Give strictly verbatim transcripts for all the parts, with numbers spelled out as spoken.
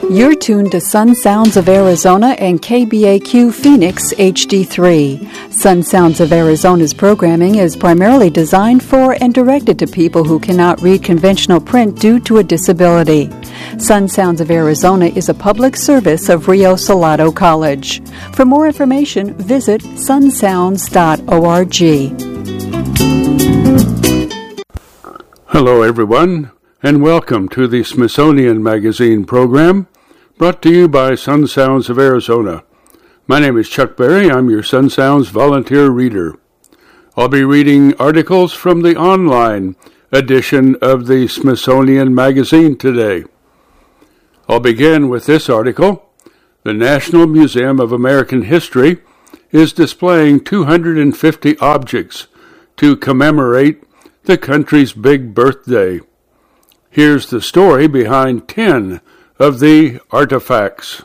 You're tuned to Sun Sounds of Arizona and K B A Q Phoenix H D three. Sun Sounds of Arizona's programming is primarily designed for and directed to people who cannot read conventional print due to a disability. Sun Sounds of Arizona is a public service of Rio Salado College. For more information, visit sun sounds dot org. Hello, everyone, and welcome to the Smithsonian Magazine program, brought to you by Sun Sounds of Arizona. My name is Chuck Berry. I'm your Sun Sounds volunteer reader. I'll be reading articles from the online edition of the Smithsonian Magazine today. I'll begin with this article. The National Museum of American History is displaying two hundred fifty objects to commemorate the country's big birthday. Here's the story behind ten of the artifacts.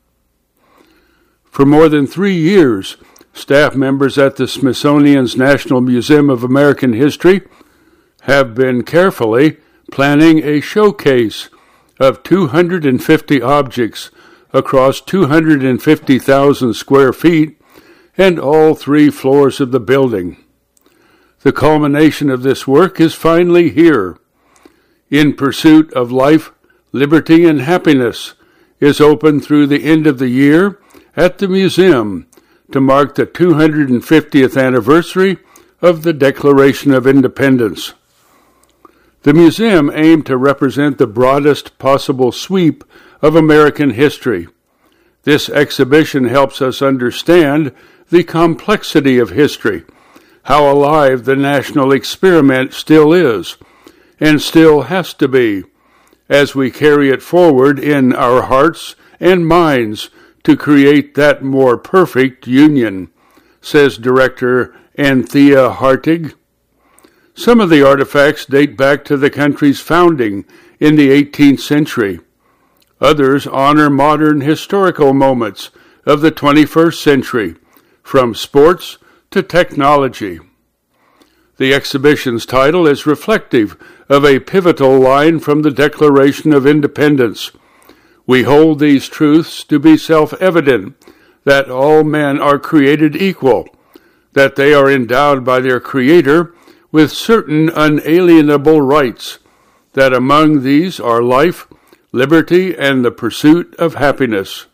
For more than three years, staff members at the Smithsonian's National Museum of American History have been carefully planning a showcase of two hundred fifty objects across two hundred fifty thousand square feet and all three floors of the building. The culmination of this work is finally here. In Pursuit of Life, Liberty, and Happiness is open through the end of the year at the museum to mark the two hundred fiftieth anniversary of the Declaration of Independence. The museum aimed to represent the broadest possible sweep of American history. This exhibition helps us understand the complexity of history, how alive the national experiment still is, and still has to be, as we carry it forward in our hearts and minds to create that more perfect union, says Director Anthea Hartig. Some of the artifacts date back to the country's founding in the eighteenth century. Others honor modern historical moments of the twenty-first century, from sports to technology. The exhibition's title is reflective of a pivotal line from the Declaration of Independence. We hold these truths to be self-evident, that all men are created equal, that they are endowed by their Creator with certain unalienable rights, that among these are life, liberty, and the pursuit of happiness.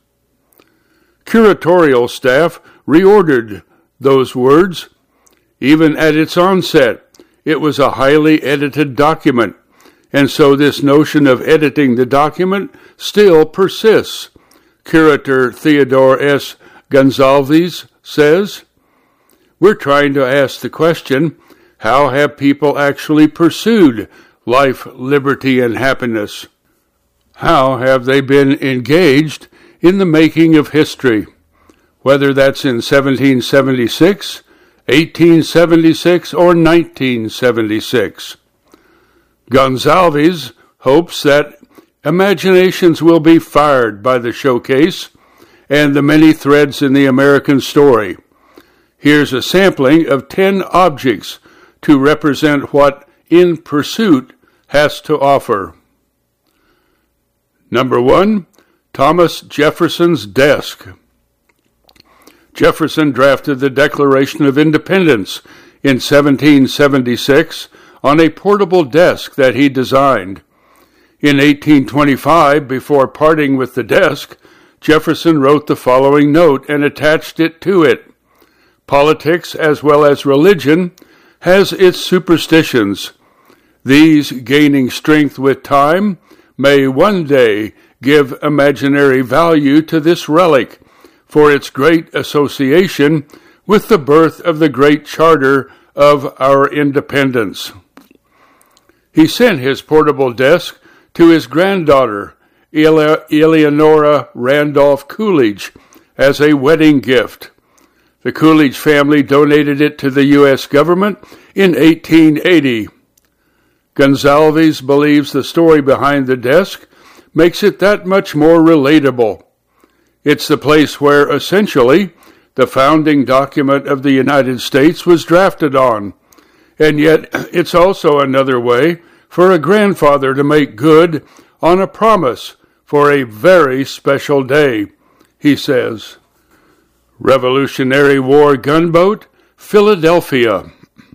Curatorial staff reordered those words. Even at its onset, it was a highly edited document, and so this notion of editing the document still persists. Curator Theodore S. Gonsalves says, "We're trying to ask the question, how have people actually pursued life, liberty, and happiness? How have they been engaged in the making of history, whether that's in seventeen seventy-six, eighteen seventy-six, or nineteen seventy-six. Gonsalves hopes that imaginations will be fired by the showcase and the many threads in the American story. Here's a sampling of ten objects to represent what In Pursuit has to offer. Number one, Thomas Jefferson's desk. Jefferson drafted the Declaration of Independence in seventeen seventy-six on a portable desk that he designed. In eighteen twenty-five, before parting with the desk, Jefferson wrote the following note and attached it to it. Politics, as well as religion, has its superstitions. These, gaining strength with time, may one day give imaginary value to this relic, for its great association with the birth of the great charter of our independence. He sent his portable desk to his granddaughter, Ele- Eleanora Randolph Coolidge, as a wedding gift. The Coolidge family donated it to the U S government in eighteen eighty. Gonsalves believes the story behind the desk makes it that much more relatable. It's the place where, essentially, the founding document of the United States was drafted on, and yet it's also another way for a grandfather to make good on a promise for a very special day, he says. Revolutionary War gunboat, Philadelphia.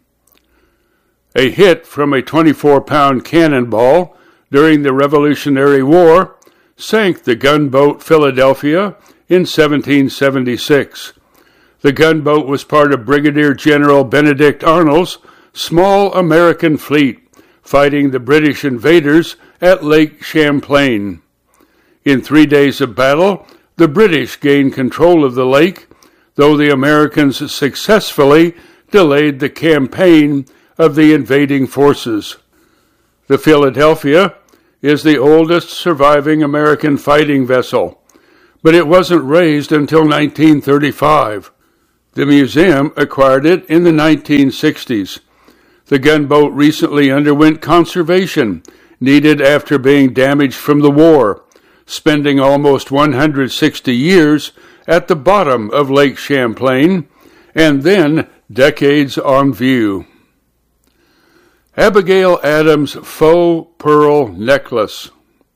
A hit from a twenty-four pound cannonball during the Revolutionary War sank the gunboat Philadelphia in seventeen seventy-six. The gunboat was part of Brigadier General Benedict Arnold's small American fleet fighting the British invaders at Lake Champlain. In three days of battle, the British gained control of the lake, though the Americans successfully delayed the campaign of the invading forces. The Philadelphia is the oldest surviving American fighting vessel, but it wasn't raised until nineteen thirty-five. The museum acquired it in the nineteen sixties. The gunboat recently underwent conservation, needed after being damaged from the war, spending almost one hundred sixty years at the bottom of Lake Champlain, and then decades on view. Abigail Adams' faux pearl necklace.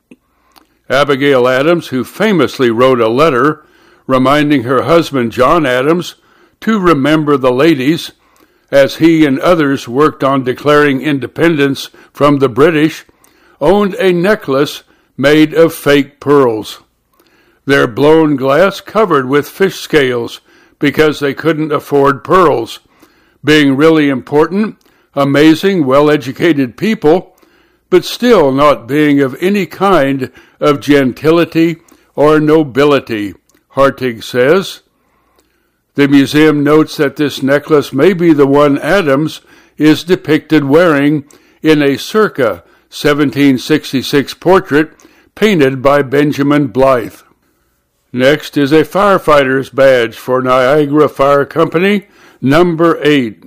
Abigail Adams, who famously wrote a letter reminding her husband John Adams to remember the ladies, as he and others worked on declaring independence from the British, owned a necklace made of fake pearls. Their blown glass covered with fish scales because they couldn't afford pearls. Being really important, amazing, well-educated people, but still not being of any kind of gentility or nobility, Hartig says. The museum notes that this necklace may be the one Adams is depicted wearing in a circa seventeen sixty-six portrait painted by Benjamin Blythe. Next is a firefighter's badge for Niagara Fire Company, number eight.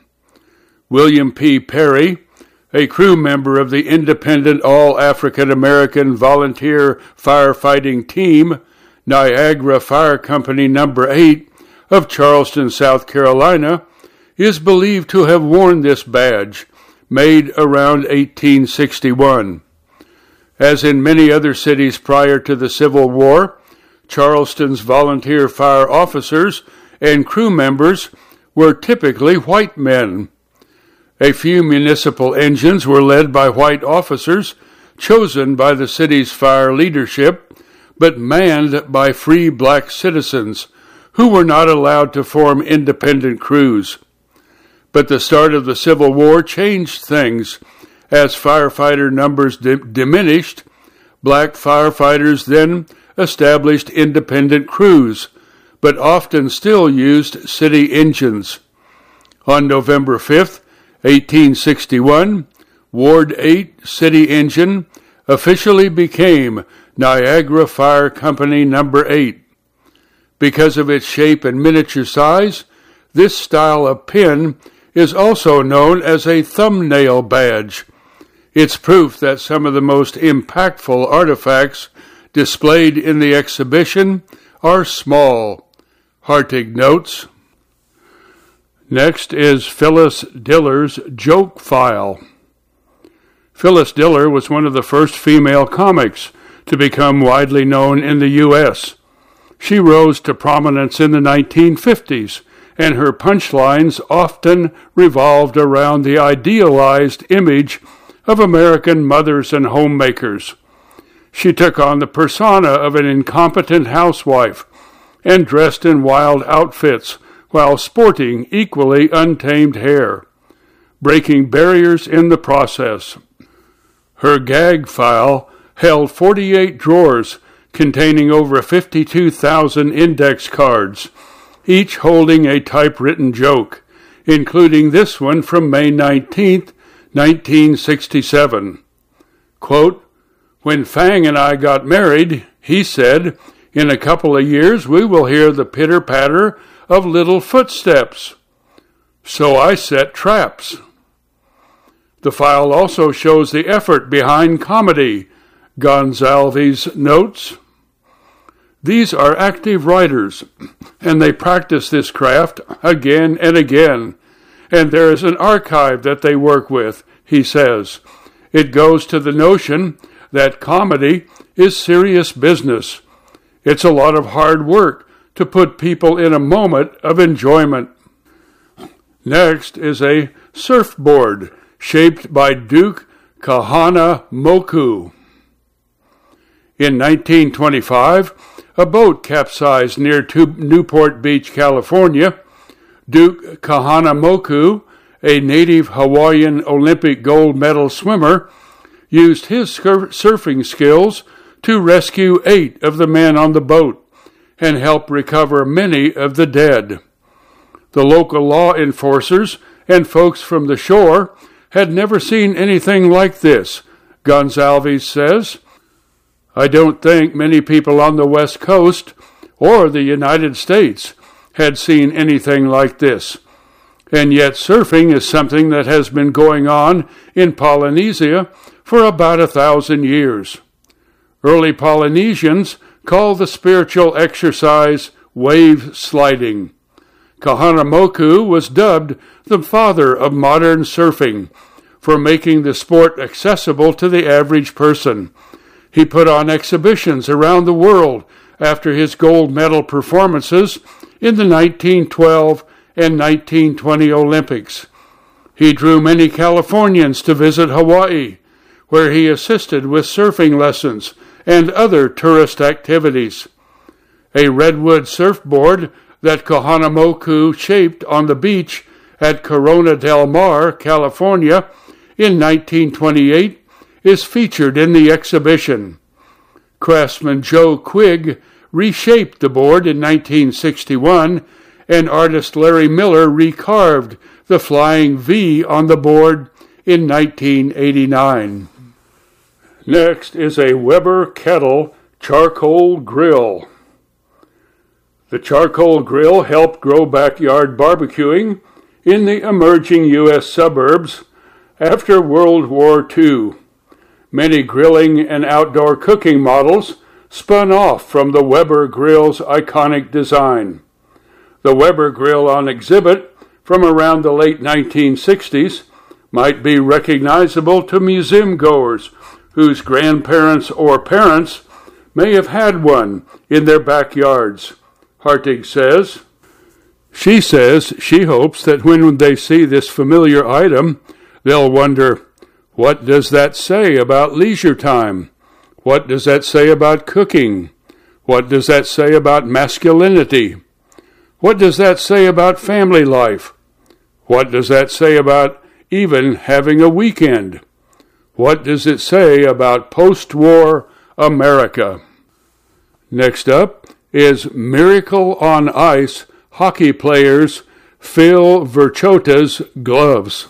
William P. Perry, a crew member of the independent all-African American volunteer firefighting team, Niagara Fire Company, number eight, of Charleston, South Carolina, is believed to have worn this badge, made around eighteen sixty-one. As in many other cities prior to the Civil War, Charleston's volunteer fire officers and crew members were typically white men. A few municipal engines were led by white officers chosen by the city's fire leadership, but manned by free black citizens who were not allowed to form independent crews. But the start of the Civil War changed things. As firefighter numbers di- diminished, black firefighters then established independent crews, but often still used city engines. On November fifth, eighteen sixty-one, Ward eight City Engine officially became Niagara Fire Company number eight. Because of its shape and miniature size, this style of pin is also known as a thumbnail badge. It's proof that some of the most impactful artifacts displayed in the exhibition are small, Hartig notes. Next is Phyllis Diller's joke file. Phyllis Diller was one of the first female comics to become widely known in the U S She rose to prominence in the nineteen fifties, and her punchlines often revolved around the idealized image of American mothers and homemakers. She took on the persona of an incompetent housewife and dressed in wild outfits while sporting equally untamed hair, breaking barriers in the process. Her gag file held forty-eight drawers containing over fifty-two thousand index cards, each holding a typewritten joke, including this one from May nineteenth, nineteen sixty-seven. Quote, "When Fang and I got married, he said, 'In a couple of years we will hear the pitter-patter of little footsteps.' So I set traps." The file also shows the effort behind comedy, Gonsalves notes. These are active writers, and they practice this craft again and again, and there is an archive that they work with, he says. It goes to the notion that comedy is serious business. It's a lot of hard work to put people in a moment of enjoyment. Next is a surfboard shaped by Duke Kahanamoku. In nineteen twenty-five, a boat capsized near Newport Beach, California. Duke Kahanamoku, a native Hawaiian Olympic gold medal swimmer, used his surfing skills to rescue eight of the men on the boat and help recover many of the dead. The local law enforcers and folks from the shore had never seen anything like this, Gonsalves says. I don't think many people on the West Coast or the United States had seen anything like this. And yet surfing is something that has been going on in Polynesia for about a thousand years. Early Polynesians called the spiritual exercise wave sliding. Kahanamoku was dubbed the father of modern surfing for making the sport accessible to the average person. He put on exhibitions around the world after his gold medal performances in the nineteen twelve and nineteen twenty Olympics. He drew many Californians to visit Hawaii, where he assisted with surfing lessons and other tourist activities. A redwood surfboard that Kahanamoku shaped on the beach at Corona del Mar, California, in nineteen twenty-eight is featured in the exhibition. Craftsman Joe Quigg reshaped the board in nineteen sixty-one, and artist Larry Miller recarved the flying V on the board in nineteen eighty-nine. Next is a Weber Kettle charcoal grill. The charcoal grill helped grow backyard barbecuing in the emerging U S suburbs after World War Two. Many grilling and outdoor cooking models spun off from the Weber grill's iconic design. The Weber grill on exhibit from around the late nineteen sixties might be recognizable to museum goers whose grandparents or parents may have had one in their backyards, Hartig says. She says she hopes that when they see this familiar item, they'll wonder, what does that say about leisure time? What does that say about cooking? What does that say about masculinity? What does that say about family life? What does that say about even having a weekend? What does it say about post-war America? Next up is Miracle on Ice hockey players Phil Verchota's gloves.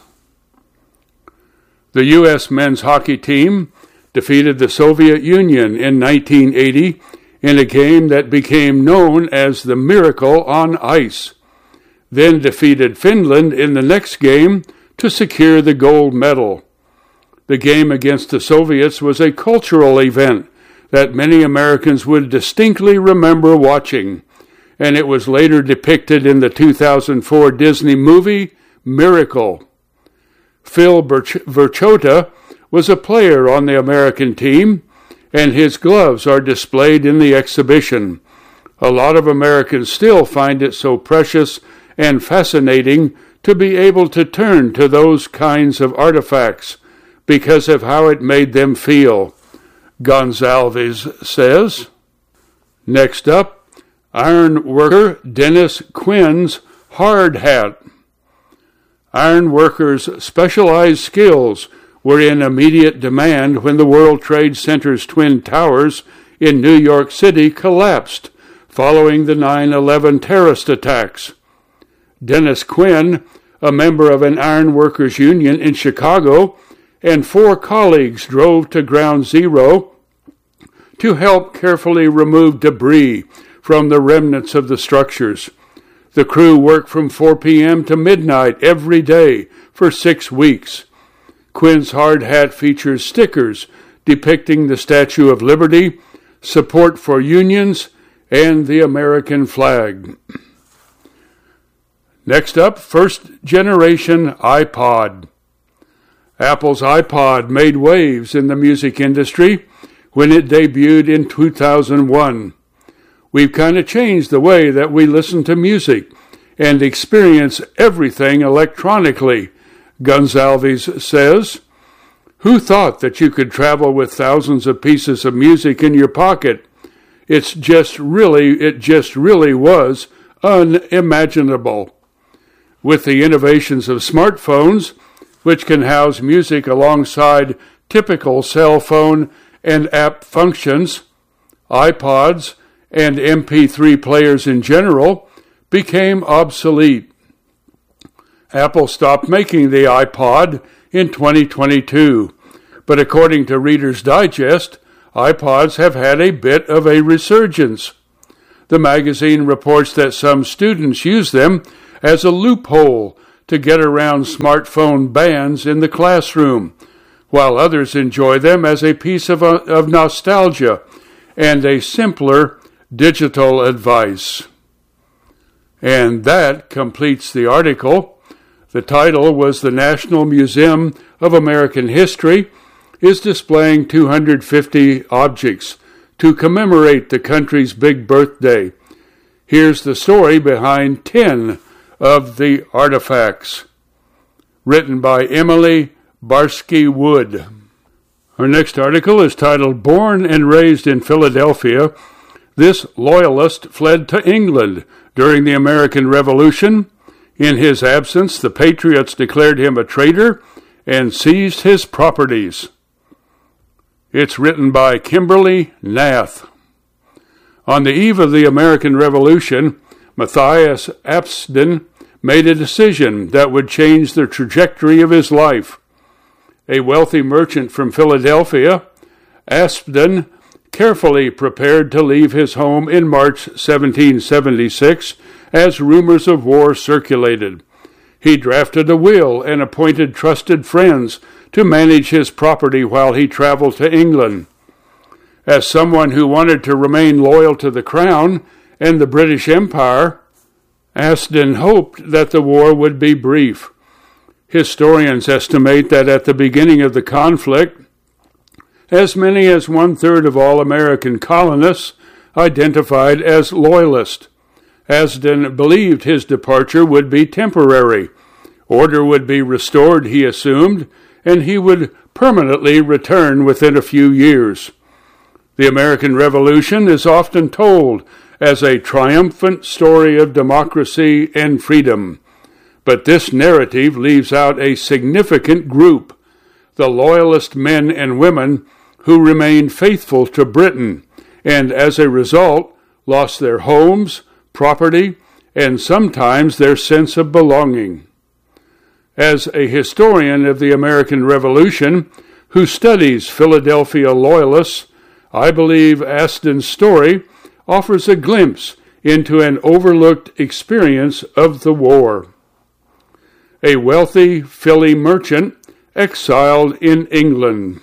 The U S men's hockey team defeated the Soviet Union in nineteen eighty in a game that became known as the Miracle on Ice, then defeated Finland in the next game to secure the gold medal. The game against the Soviets was a cultural event that many Americans would distinctly remember watching, and it was later depicted in the two thousand four Disney movie Miracle. Phil Verchota was a player on the American team, and his gloves are displayed in the exhibition. A lot of Americans still find it so precious and fascinating to be able to turn to those kinds of artifacts because of how it made them feel, Gonsalves says. Next up, iron worker Dennis Quinn's hard hat. Iron workers' specialized skills were in immediate demand when the World Trade Center's Twin Towers in New York City collapsed following the nine eleven terrorist attacks. Dennis Quinn, a member of an iron workers union in Chicago, and four colleagues drove to Ground Zero to help carefully remove debris from the remnants of the structures. The crew worked from four p.m. to midnight every day for six weeks. Quinn's hard hat features stickers depicting the Statue of Liberty, support for unions, and the American flag. Next up, first generation iPod. Apple's iPod made waves in the music industry when it debuted in two thousand one. We've kind of changed the way that we listen to music and experience everything electronically, Gonsalves says. Who thought that you could travel with thousands of pieces of music in your pocket? It's just really, it just really was unimaginable. With the innovations of smartphones, which can house music alongside typical cell phone and app functions, iPods and M P three players in general became obsolete. Apple stopped making the iPod in twenty twenty-two, but according to Reader's Digest, iPods have had a bit of a resurgence. The magazine reports that some students use them as a loophole to get around smartphone bans in the classroom, while others enjoy them as a piece of, uh, of nostalgia and a simpler digital advice. And that completes the article. The title was "The National Museum of American History is displaying two hundred fifty objects to commemorate the country's big birthday. Here's the story behind ten of the artifacts." Written by Emily Barsky Wood. Our next article is titled "Born and Raised in Philadelphia, This Loyalist Fled to England During the American Revolution. In his absence, the Patriots declared him a traitor and seized his properties." It's written by Kimberly Nath. On the eve of the American Revolution, Matthias Apsden made a decision that would change the trajectory of his life. A wealthy merchant from Philadelphia, Apsden carefully prepared to leave his home in March seventeen seventy-six as rumors of war circulated. He drafted a will and appointed trusted friends to manage his property while he traveled to England. As someone who wanted to remain loyal to the crown and the British Empire, Apsden hoped that the war would be brief. Historians estimate that at the beginning of the conflict, as many as one-third of all American colonists identified as loyalist. Apsden believed his departure would be temporary. Order would be restored, he assumed, and he would permanently return within a few years. The American Revolution is often told as a triumphant story of democracy and freedom, but this narrative leaves out a significant group, the loyalist men and women who remained faithful to Britain and, as a result, lost their homes, property, and sometimes their sense of belonging. As a historian of the American Revolution who studies Philadelphia loyalists, I believe Apsden's story offers a glimpse into an overlooked experience of the war. A wealthy Philly merchant exiled in England.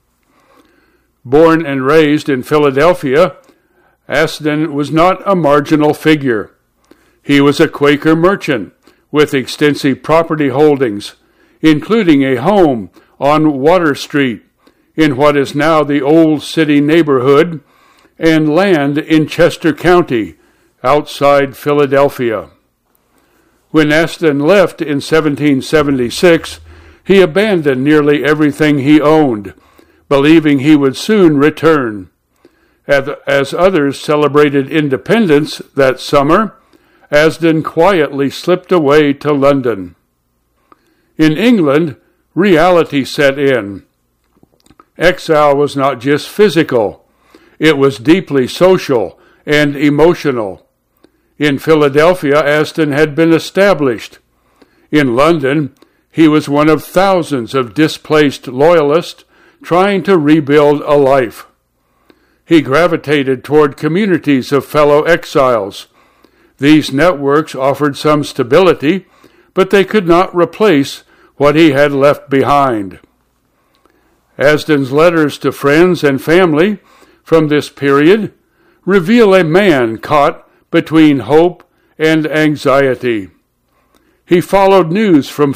Born and raised in Philadelphia, Apsden was not a marginal figure. He was a Quaker merchant with extensive property holdings, including a home on Water Street in what is now the Old City neighborhood, and land in Chester County, outside Philadelphia. When Apsden left in seventeen seventy-six, he abandoned nearly everything he owned, believing he would soon return. As others celebrated independence that summer, Apsden quietly slipped away to London. In England, reality set in. Exile was not just physical, it was deeply social and emotional. In Philadelphia, Apsden had been established. In London, he was one of thousands of displaced loyalists trying to rebuild a life. He gravitated toward communities of fellow exiles. These networks offered some stability, but they could not replace what he had left behind. Apsden's letters to friends and family from this period reveal a man caught between hope and anxiety. He followed news from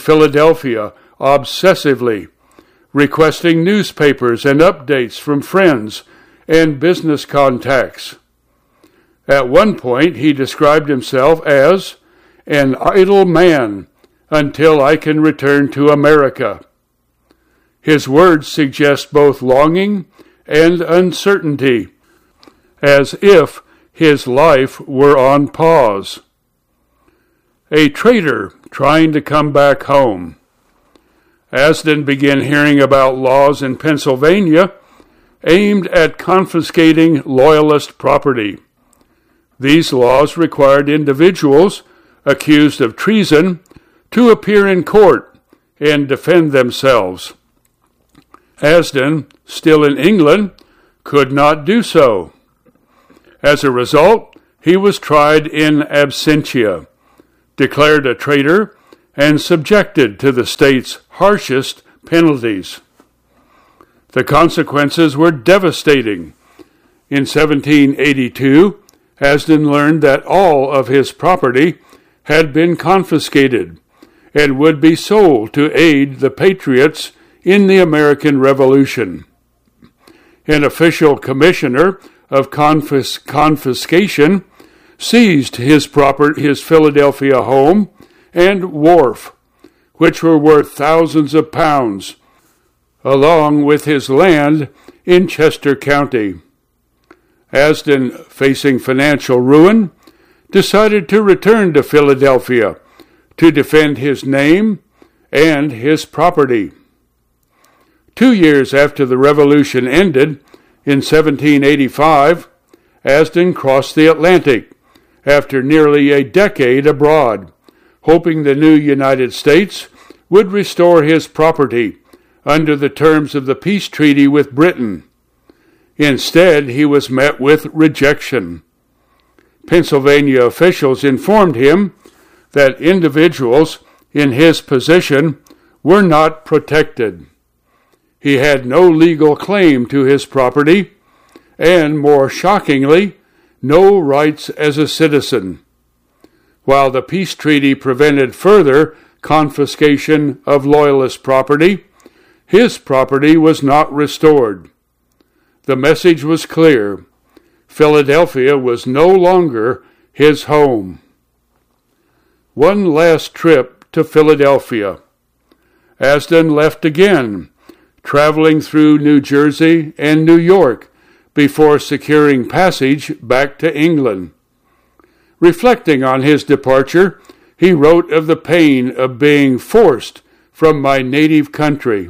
Philadelphia obsessively, requesting newspapers and updates from friends and business contacts. At one point, he described himself as an idle man until I can return to America. His words suggest both longing and uncertainty, as if his life were on pause. A traitor trying to come back home. Asden began hearing about laws in Pennsylvania aimed at confiscating Loyalist property. These laws required individuals accused of treason to appear in court and defend themselves. Asden, still in England, could not do so. As a result, he was tried in absentia, declared a traitor, and subjected to the state's harshest penalties. The consequences were devastating. In seventeen eighty-two, Asden learned that all of his property had been confiscated and would be sold to aid the Patriots in the American Revolution. An official commissioner of confis- confiscation seized his proper his Philadelphia home and wharf, which were worth thousands of pounds, along with his land in Chester County. Asden, facing financial ruin, decided to return to Philadelphia to defend his name and his property. Two years after the Revolution ended, in seventeen eighty-five, Asden crossed the Atlantic after nearly a decade abroad, hoping the new United States would restore his property under the terms of the peace treaty with Britain. Instead, he was met with rejection. Pennsylvania officials informed him that individuals in his position were not protected. He had no legal claim to his property, and, more shockingly, no rights as a citizen. While the peace treaty prevented further confiscation of Loyalist property, his property was not restored. The message was clear. Philadelphia was no longer his home. One last trip to Philadelphia. Asden left again, traveling through New Jersey and New York before securing passage back to England. Reflecting on his departure, he wrote of the pain of being forced from my native country.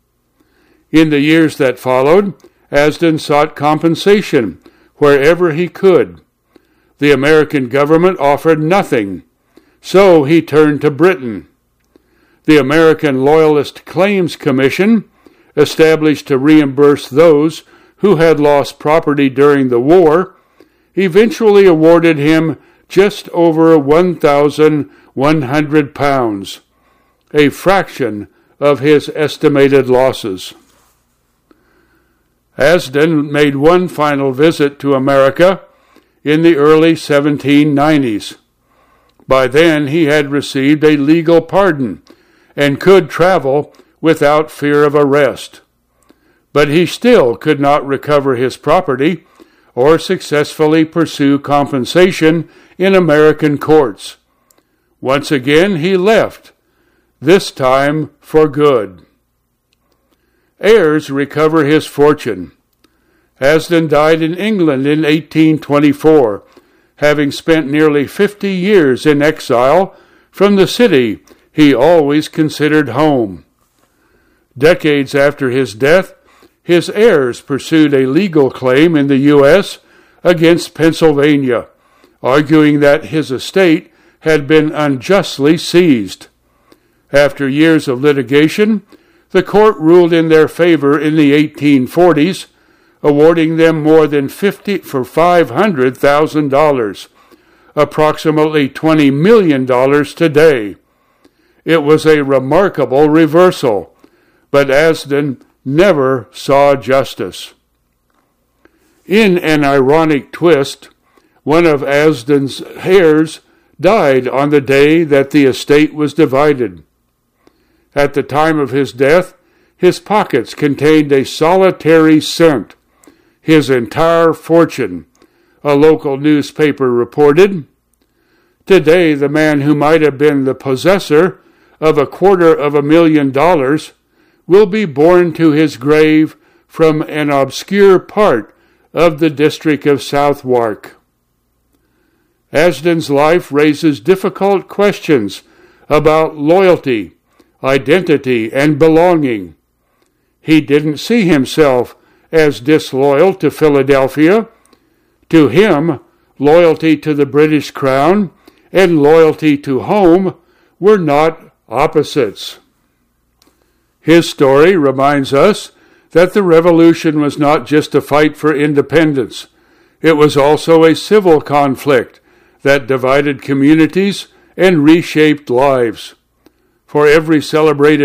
In the years that followed, Asden sought compensation wherever he could. The American government offered nothing, so he turned to Britain. The American Loyalist Claims Commission, established to reimburse those who had lost property during the war, eventually awarded him just over one thousand one hundred pounds, a fraction of his estimated losses. Asden made one final visit to America in the early seventeen nineties. By then he had received a legal pardon and could travel without fear of arrest. But he still could not recover his property or successfully pursue compensation in American courts. Once again he left, this time for good. Heirs recover his fortune. Asden died in England in eighteen twenty-four, having spent nearly fifty years in exile from the city he always considered home. Decades after his death, his heirs pursued a legal claim in the U S against Pennsylvania, arguing that his estate had been unjustly seized. After years of litigation, the court ruled in their favor in the eighteen forties, awarding them more than fifty for five hundred thousand dollars, approximately twenty million dollars today. It was a remarkable reversal, but Asden never saw justice. In an ironic twist, one of Asden's heirs died on the day that the estate was divided. At the time of his death, his pockets contained a solitary cent, his entire fortune, a local newspaper reported. Today, the man who might have been the possessor of a quarter of a million dollars will be borne to his grave from an obscure part of the district of Southwark. Asden's life raises difficult questions about loyalty, identity, and belonging. He didn't see himself as disloyal to Philadelphia. To him, loyalty to the British Crown and loyalty to home were not opposites. His story reminds us that the Revolution was not just a fight for independence. It was also a civil conflict that divided communities and reshaped lives. For every celebrated